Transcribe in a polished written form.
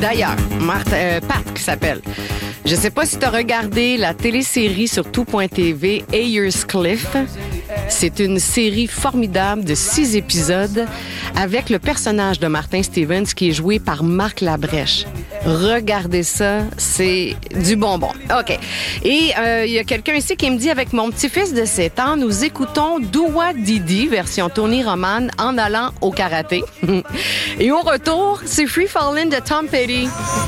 D'ailleurs, Pat qui s'appelle. Je sais pas si tu as regardé la télésérie sur tout.tv Ayers Cliff. C'est une série formidable de 6 épisodes avec le personnage de Martin Stevens qui est joué par Marc Labrèche. Regardez ça, c'est du bonbon. OK. Et il y a quelqu'un ici qui me dit, avec mon petit-fils de 7 ans, nous écoutons Doua Didi, version Tony Roman, en allant au karaté. Et au retour, c'est Free Fallin' de Tom Petty.